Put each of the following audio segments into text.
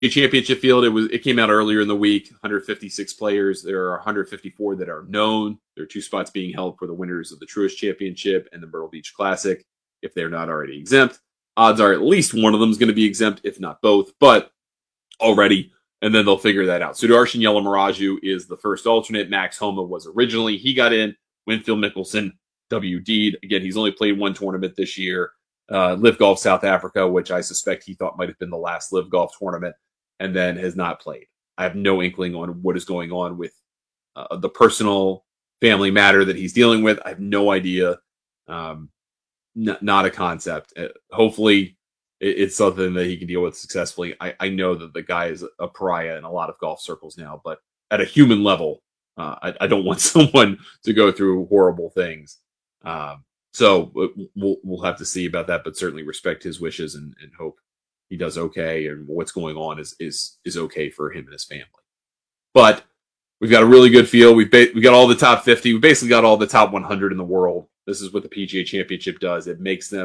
championship field, it came out earlier in the week. 156 players. There are 154 that are known. There are 2 spots being held for the winners of the Truist Championship and the Myrtle Beach Classic, if they're not already exempt. Odds are at least one of them is going to be exempt, if not both, but already, and then they'll figure that out. Sudarshan Yalamaraju is the first alternate. Max Homa was originally. He got in. Winfield Mickelson WD'd. Again, he's only played 1 tournament this year. Live Golf South Africa, which I suspect he thought might have been the last Live Golf tournament, and then has not played. I have no inkling on what is going on with the personal family matter that he's dealing with. I have no idea. Not a concept. Hopefully it's something that he can deal with successfully. I know that the guy is a pariah in a lot of golf circles now, but at a human level, I don't want someone to go through horrible things. So we'll have to see about that, but certainly respect his wishes and hope he does okay. And what's going on is okay for him and his family. But we've got a really good field. We got all the top 50. We basically got all the top 100 in the world. This is what the PGA Championship does. It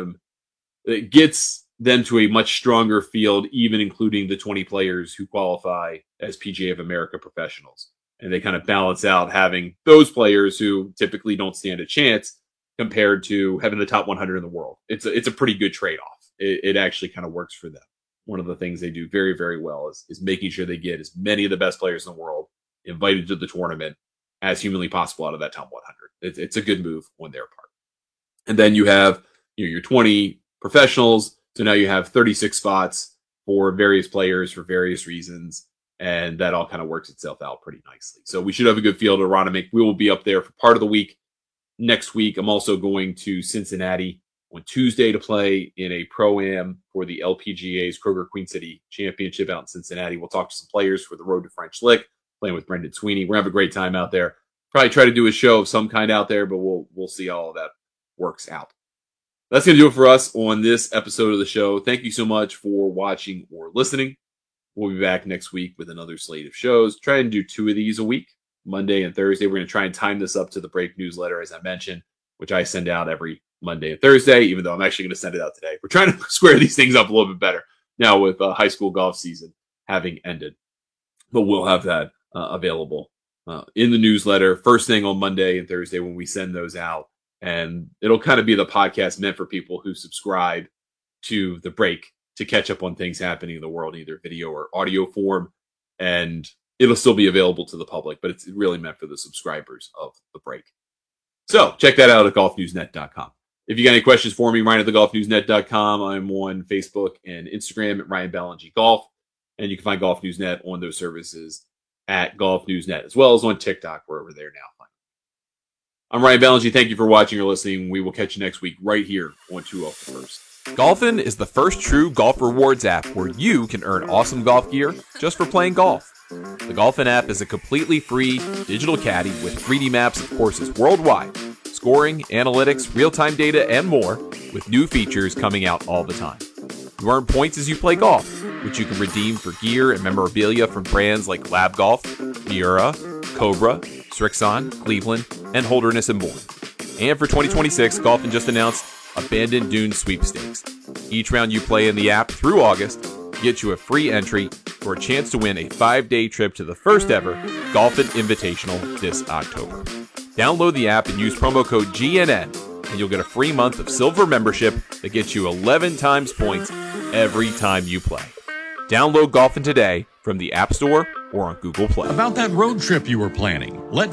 gets them to a much stronger field, even including the 20 players who qualify as PGA of America professionals. And they kind of balance out having those players who typically don't stand a chance compared to having the top 100 in the world. It's a pretty good trade-off. It actually kind of works for them. One of the things they do very, very well is making sure they get as many of the best players in the world invited to the tournament as humanly possible out of that top 100. It's a good move on their part. And then you have your 20 professionals. So now you have 36 spots for various players for various reasons. And that all kind of works itself out pretty nicely. So we should have a good field of Aronimink. We will be up there for part of the week. Next week, I'm also going to Cincinnati on Tuesday to play in a Pro-Am for the LPGA's Kroger Queen City Championship out in Cincinnati. We'll talk to some players for the Road to French Lick, playing with Brendan Sweeney. We're going to have a great time out there. Probably try to do a show of some kind out there, but we'll see how all that works out. That's going to do it for us on this episode of the show. Thank you so much for watching or listening. We'll be back next week with another slate of shows. Try and do 2 of these a week, Monday and Thursday. We're going to try and time this up to the Break newsletter, as I mentioned, which I send out every Monday and Thursday, even though I'm actually going to send it out today. We're trying to square these things up a little bit better now with high school golf season having ended. But we'll have that available in the newsletter first thing on Monday and Thursday when we send those out. And it'll kind of be the podcast meant for people who subscribe to the Break to catch up on things happening in the world, either video or audio form. And it'll still be available to the public, but it's really meant for the subscribers of the Break. So check that out at golfnewsnet.com. If you got any questions for me, Ryan at thegolfnewsnet.com. I'm on Facebook and Instagram at Ryan Ballingy Golf. And you can find Golf News Net on those services at Golf News Net, as well as on TikTok, where we're there now. I'm Ryan Ballingy. Thank you for watching or listening. We will catch you next week right here on 2 Off the First. Golfin is the first true golf rewards app where you can earn awesome golf gear just for playing golf. The Golfin app is a completely free digital caddy with 3D maps of courses worldwide, scoring, analytics, real-time data, and more, with new features coming out all the time. You earn points as you play golf, which you can redeem for gear and memorabilia from brands like Lab Golf, Miura, Cobra, Strixon, Cleveland, and Holderness and more. And for 2026, Golfin just announced Abandoned Dunes Sweepstakes. Each round you play in the app through August gets you a free entry for a chance to win a 5-day trip to the first ever Golfin Invitational this October. Download the app and use promo code GNN, and you'll get a free month of silver membership that gets you 11 times points every time you play. Download Golfin today from the App Store or on Google Play. About that road trip you were planning, let